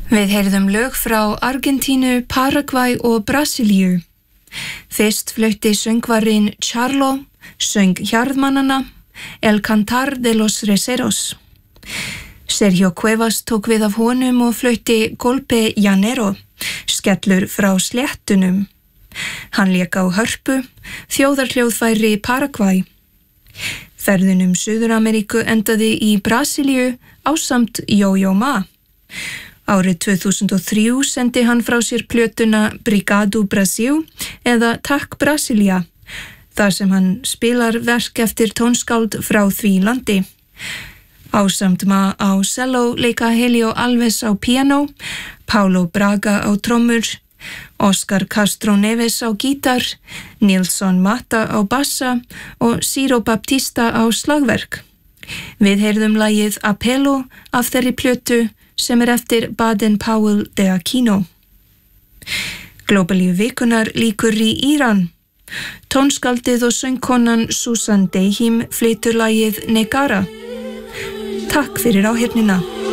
Við heyrðum lög frá Argentínu, Paraguay og Brasilíu. Fyrst flutti söngvarinn Charlo, söng Hjarðmannana, El Cantar de los Receros. Sergio Cuevas tók við af honum og flutti Golpe Llanero, skellur frá sléttunum. Hann lék á hörpu, þjóðarhljóðfæri Paraguay. Ferðin Suður-Ameríku endaði í Brasilíu ásamt Yo-Yo Ma. Árið 2003 sendi hann frá sér plötuna Brigado Brasil eða Takk Brasilia, þar sem hann spilar verk eftir tónskáld frá því landi. Ásamt Ma á cello leika Helio Alves á piano, Paulo Braga á trommur, Oscar Castro Neves á gítar, Nilson Mata á bassa og Ciro Baptista á slagverk. Við heyrðum lagið Apello af þeirri plötu sem eftir Baden Powell de Aquino. Glóbalíu vikunar lýkur í Íran. Tónskáldið og söngkonan Susan Dehim flytur lagið Negara. Takk fyrir áheyrnina.